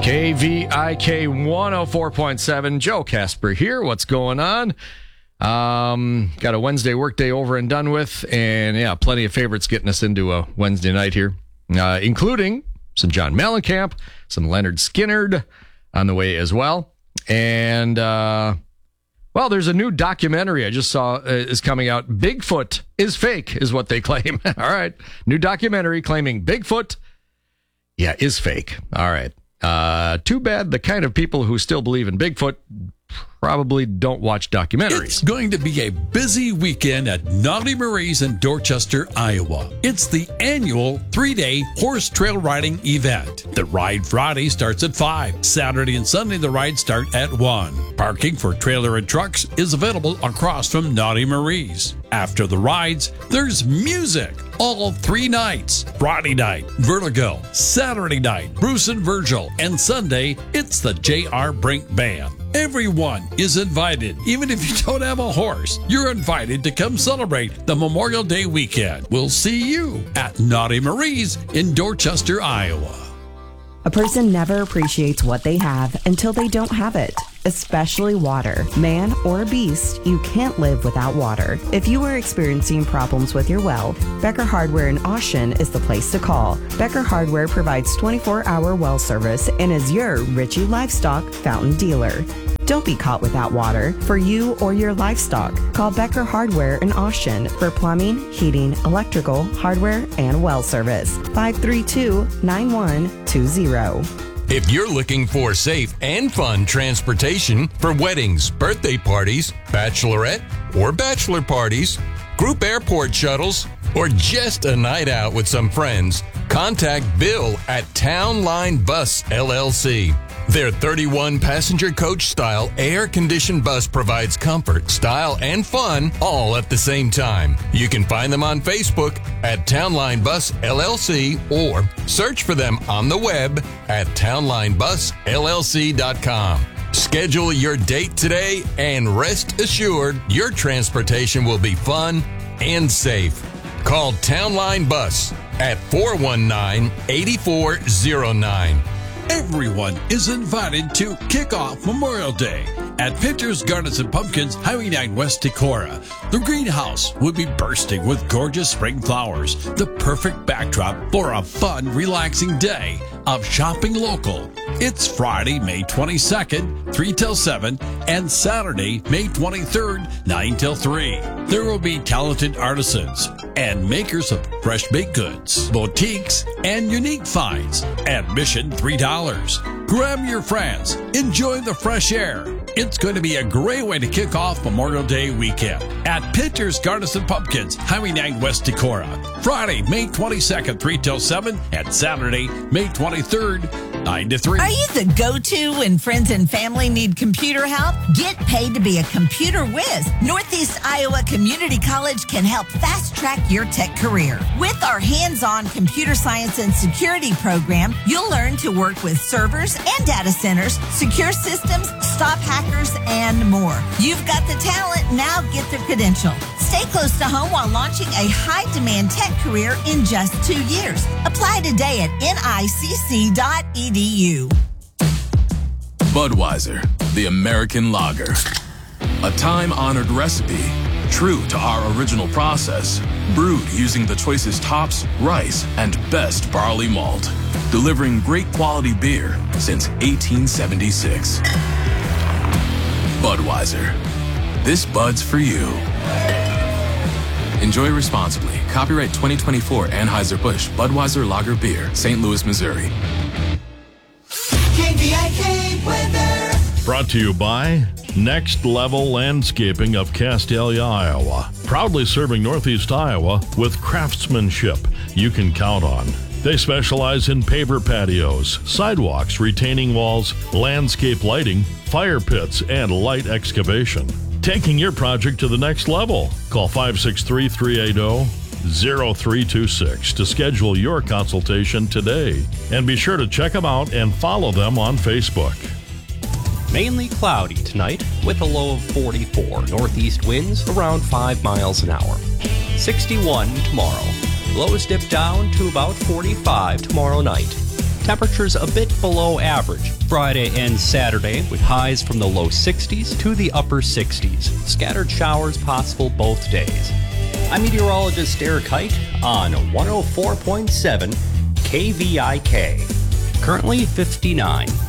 KVIK 104.7. Joe Casper here. What's going on? Got a Wednesday workday over and done with. And yeah, plenty of favorites getting us into a Wednesday night here, including some John Mellencamp, some Leonard Skinner on the way as well. And, well, there's a new documentary I just saw is coming out. Bigfoot is fake, is what they claim. All right. New documentary claiming Bigfoot, is fake. All right. Too bad the kind of people who still believe in Bigfoot probably don't watch documentaries. It's going to be a busy weekend at Naughty Marie's in Dorchester, Iowa. It's the annual 3-day horse trail riding event. The Ride Friday starts at 5. Saturday and Sunday, the rides start at 1. Parking for trailer and trucks is available across from Naughty Marie's. After the rides, there's music all 3 nights. Friday night, Vertigo. Saturday night, Bruce and Virgil. And Sunday, it's the J.R. Brink Band. Everyone is invited. Even if you don't have a horse, you're invited to come celebrate the Memorial Day weekend. We'll see you at Naughty Marie's in Dorchester, Iowa. A person never appreciates what they have until they don't have it, especially water. Man or beast, you can't live without water. If you are experiencing problems with your well, Becker Hardware in Austin is the place to call. Becker Hardware provides 24-hour well service and is your Ritchie Livestock fountain dealer. Don't be caught without water for you or your livestock. Call Becker Hardware in Austin for plumbing, heating, electrical, hardware, and well service. 532-9120. If you're looking for safe and fun transportation for weddings, birthday parties, bachelorette or bachelor parties, group airport shuttles, or just a night out with some friends, contact Bill at Town Line Bus LLC. Their 31-passenger coach-style air-conditioned bus provides comfort, style, and fun all at the same time. You can find them on Facebook at Townline Bus LLC or search for them on the web at townlinebusllc.com. Schedule your date today and rest assured your transportation will be fun and safe. Call Townline Bus at 419-8409. Everyone is invited to kick off Memorial Day at Pinter's Gardens and Pumpkins, Highway 9 West Decorah. The greenhouse will be bursting with gorgeous spring flowers, the perfect backdrop for a fun, relaxing day of shopping local. It's Friday, May 22nd, 3 till 7, and Saturday, May 23rd, 9 till 3. There will be talented artisans and makers of fresh baked goods, boutiques, and unique finds. Admission $3. Grab your friends. Enjoy the fresh air. It's going to be a great way to kick off Memorial Day weekend at Pinter's Gardens and Pumpkins, Highway 9 West Decorah. Friday, May 22nd, 3 till 7, and Saturday, May 23rd, 9 to 3. Are you the go-to when friends and family need computer help? Get paid to be a computer whiz. Northeast Iowa Community College can help fast-track your tech career. With our hands-on computer science and security program, you'll learn to work with servers and data centers, secure systems, stop hackers, and more. You've got the talent, now get the credential. Stay close to home while launching a high-demand tech career in just 2 years. Apply today at nicc.edu. Budweiser, the American lager. A time-honored recipe, true to our original process, brewed using the choicest hops, rice, and best barley malt, delivering great quality beer since 1876. Budweiser. This Bud's for you. Enjoy responsibly. Copyright 2024 Anheuser-Busch Budweiser Lager Beer, St. Louis, Missouri. KVIK weather. Brought to you by Next Level Landscaping of Castalia, Iowa. Proudly serving Northeast Iowa with craftsmanship you can count on. They specialize in paver patios, sidewalks, retaining walls, landscape lighting, fire pits, and light excavation. Taking your project to the next level. Call 563-380-0326 to schedule your consultation today. And be sure to check them out and follow them on Facebook. Mainly cloudy tonight with a low of 44. Northeast winds around 5 miles an hour. 61 tomorrow. Lows dip down to about 45 tomorrow night. Temperatures a bit below average Friday and Saturday, with highs from the low 60s to the upper 60s. Scattered showers possible both days. I'm meteorologist Eric Height on 104.7 KVIK. Currently 59.